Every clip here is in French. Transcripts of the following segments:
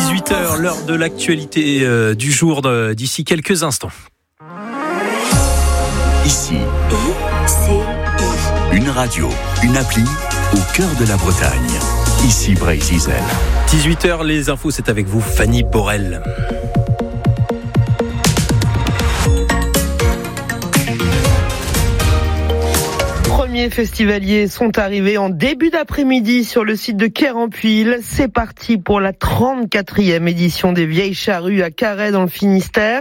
18h, l'heure de l'actualité du jour d'ici quelques instants. Ici, une radio, une appli au cœur de la Bretagne. Ici Bray-Zizel. 18h, les infos, c'est avec vous, Fanny Borel. Les festivaliers sont arrivés en début d'après-midi sur le site de Quer-en-Puille. C'est parti pour la 34e édition des Vieilles Charrues à Carhaix dans le Finistère.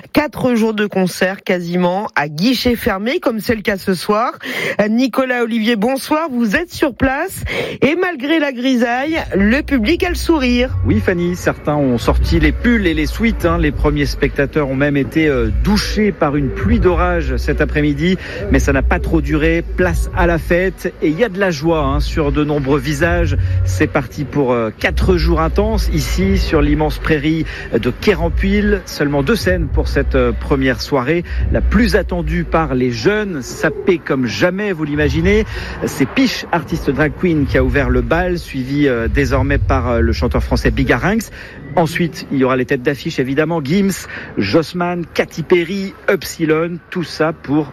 4 jours de concert quasiment à guichet fermé comme c'est le cas ce soir. Nicolas Olivier, bonsoir, vous êtes sur place et malgré la grisaille, le public a le sourire. Oui Fanny, certains ont sorti les pulls et les sweats. Les premiers spectateurs ont même été douchés par une pluie d'orage cet après-midi, mais ça n'a pas trop duré. Place à la fête et il y a de la joie sur de nombreux visages. C'est parti pour 4 jours intenses ici sur l'immense prairie de Quer-en-Puille. Seulement 2 scènes pour cette première soirée, la plus attendue par les jeunes, sapés comme jamais, vous l'imaginez. C'est Piche, artiste drag queen, qui a ouvert le bal, suivi désormais par le chanteur français Bigarynx. Ensuite, il y aura les têtes d'affiche évidemment, Gims, Jossman, Katy Perry, Upsilon, tout ça pour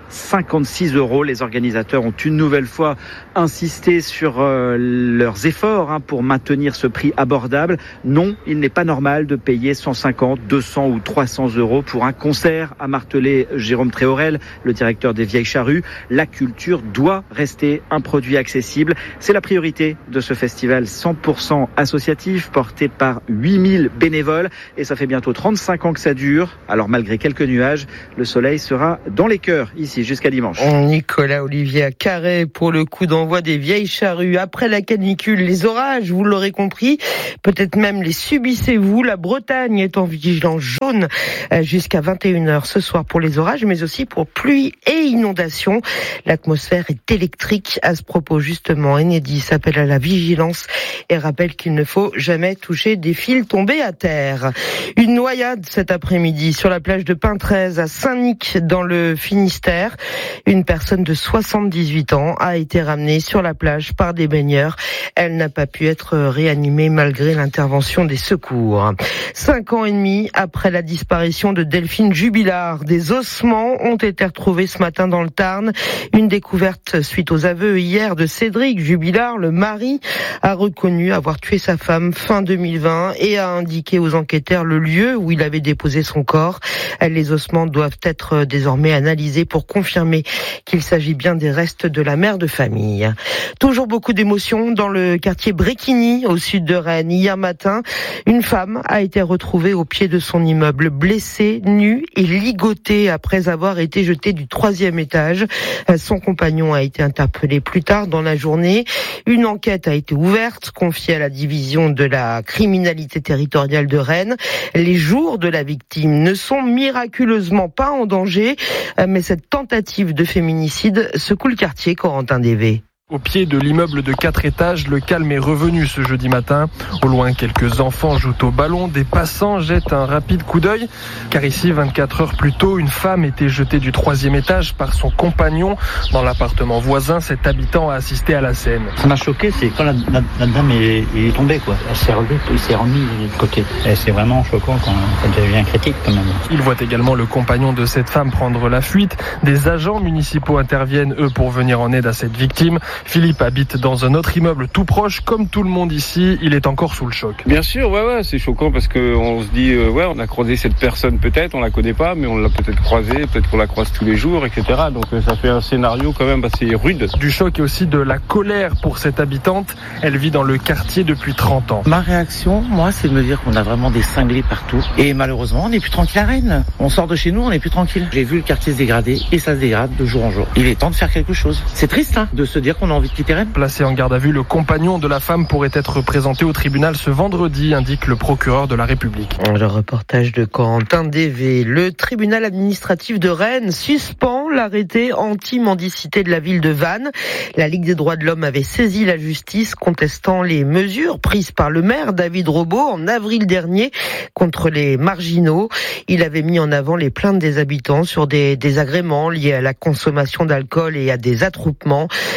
56 €. Les organisateurs ont une nouvelle fois insisté sur leurs efforts pour maintenir ce prix abordable. Non, il n'est pas normal de payer 150, 200 ou 300 € pour un concert, a martelé Jérôme Tréorel, le directeur des Vieilles Charrues. La culture doit rester un produit accessible. C'est la priorité de ce festival 100% associatif, porté par 8000 bénévoles. Et ça fait bientôt 35 ans que ça dure. Alors malgré quelques nuages, le soleil sera dans les cœurs ici jusqu'à dimanche. Nicolas Olivier à Carhaix pour le coup d'envoi des Vieilles Charrues. Après la canicule, les orages, vous l'aurez compris, peut-être même les subissez-vous. La Bretagne est en vigilance jaune jusqu'à 21h ce soir pour les orages, mais aussi pour pluie et inondations. L'atmosphère est électrique. À ce propos, justement, Enedis appelle à la vigilance et rappelle qu'il ne faut jamais toucher des fils tombés à terre. Une noyade cet après-midi sur la plage de Pintrez à Saint-Nic dans le Finistère. Une personne de 78 ans a été ramenée sur la plage par des baigneurs. Elle n'a pas pu être réanimée malgré l'intervention des secours. 5 ans et demi après la disparition de Delphine Jubilard, des ossements ont été retrouvés ce matin dans le Tarn. Une découverte suite aux aveux hier de Cédric Jubilard. Le mari a reconnu avoir tué sa femme fin 2020 et a indiqué aux enquêteurs le lieu où il avait déposé son corps. Les ossements doivent être désormais analysés pour confirmer qu'il s'agit bien des restes de la mère de famille. Toujours beaucoup d'émotions dans le quartier Bréquigny, au sud de Rennes. Hier matin, une femme a été retrouvée au pied de son immeuble, blessée, nue et ligotée après avoir été jetée du 3e étage. Son compagnon a été interpellé plus tard dans la journée. Une enquête a été ouverte, confiée à la division de la criminalité territoriale de Rennes. Les jours de la victime ne sont miraculeusement pas en danger, mais cette tentative de féminicide secoue le quartier, Corentin Dévé. Au pied de l'immeuble de 4 étages, le calme est revenu ce jeudi matin. Au loin, quelques enfants jouent au ballon. Des passants jettent un rapide coup d'œil. Car ici, 24 heures plus tôt, une femme était jetée du 3e étage par son compagnon. Dans l'appartement voisin, cet habitant a assisté à la scène. Ça m'a choqué, c'est quand la dame est tombée, quoi. Elle s'est relevée, il s'est remis de côté. Et c'est vraiment choquant quand ça devient critique, quand même. Il voit également le compagnon de cette femme prendre la fuite. Des agents municipaux interviennent, eux, pour venir en aide à cette victime. Philippe habite dans un autre immeuble tout proche, comme tout le monde ici, il est encore sous le choc. Bien sûr, ouais, c'est choquant parce qu'on se dit, on a croisé cette personne peut-être, on la connaît pas, mais on l'a peut-être croisée, peut-être qu'on la croise tous les jours, etc. Donc ça fait un scénario quand même assez rude. Du choc et aussi de la colère pour cette habitante. Elle vit dans le quartier depuis 30 ans. Ma réaction, moi, c'est de me dire qu'on a vraiment des cinglés partout. Et malheureusement, on n'est plus tranquille à Rennes. On sort de chez nous, on n'est plus tranquille. J'ai vu le quartier se dégrader et ça se dégrade de jour en jour. Il est temps de faire quelque chose. C'est triste, de se dire qu'on a envie de quitter Rennes. Placé en garde à vue, le compagnon de la femme pourrait être présenté au tribunal ce vendredi, indique le procureur de la République. Le reportage de Corentin Dévé. Le tribunal administratif de Rennes suspend l'arrêté anti-mendicité de la ville de Vannes. La Ligue des droits de l'homme avait saisi la justice contestant les mesures prises par le maire David Robo en avril dernier contre les marginaux. Il avait mis en avant les plaintes des habitants sur des désagréments liés à la consommation d'alcool et à des attroupements. Le juge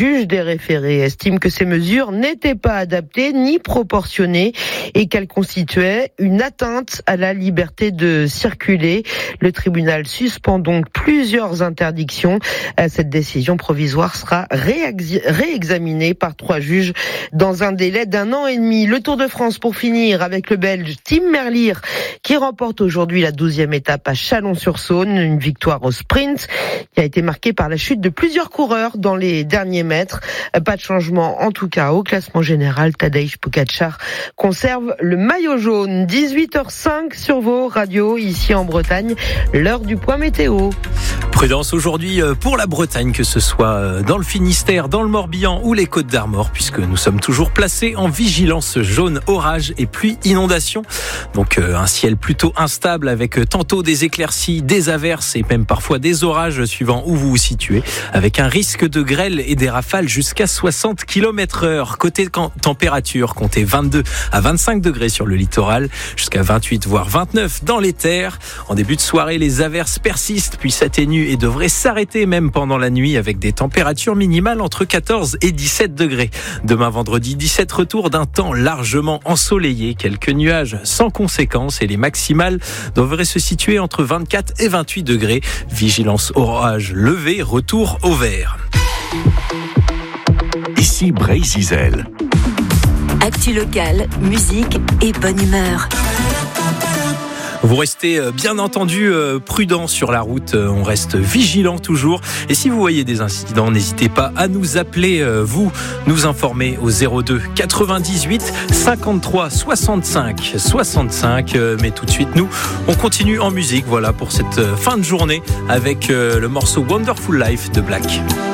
juge des référés estime que ces mesures n'étaient pas adaptées ni proportionnées et qu'elles constituaient une atteinte à la liberté de circuler. Le tribunal suspend donc plusieurs interdictions. Cette décision provisoire sera réexaminée par 3 juges dans un délai d'1 an et demi. Le Tour de France pour finir avec le Belge Tim Merlier qui remporte aujourd'hui la 12e étape à Chalon-sur-Saône. Une victoire au sprint qui a été marquée par la chute de plusieurs coureurs dans les derniers mètres. Pas de changement en tout cas au classement général. Tadej Pogačar conserve le maillot jaune. 18h05 sur vos radios ici en Bretagne. L'heure du point météo. Prudence aujourd'hui pour la Bretagne, que ce soit dans le Finistère, dans le Morbihan ou les Côtes d'Armor, puisque nous sommes toujours placés en vigilance jaune, orage et pluie inondation. Donc un ciel plutôt instable avec tantôt des éclaircies, des averses et même parfois des orages suivant où vous vous situez, avec un risque de grêle et des rafales jusqu'à 60 km/h. Côté température, comptez 22 à 25 degrés sur le littoral, jusqu'à 28 voire 29 dans les terres. En début de soirée, les averses persistent puis s'atténuent et devraient s'arrêter même pendant la nuit avec des températures minimales entre 14 et 17 degrés. Demain vendredi 17, retour d'un temps largement ensoleillé, quelques nuages sans conséquence et les maximales devraient se situer entre 24 et 28 degrés. Vigilance orage levée, retour au vert. Ici Bray-Zizel. Actu locale, musique et bonne humeur. Vous restez bien entendu prudent sur la route, on reste vigilant toujours. Et si vous voyez des incidents, n'hésitez pas à nous appeler, vous nous informer au 02 98 53 65 65. Mais tout de suite, nous, on continue en musique, voilà, pour cette fin de journée avec le morceau Wonderful Life de Black.